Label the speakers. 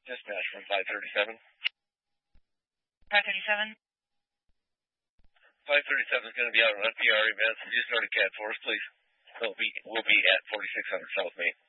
Speaker 1: Dispatch from 537.
Speaker 2: 537.
Speaker 1: 537 is going to be out on NPR events. Just start a CAT for us, please. We'll be at 4600 South Main.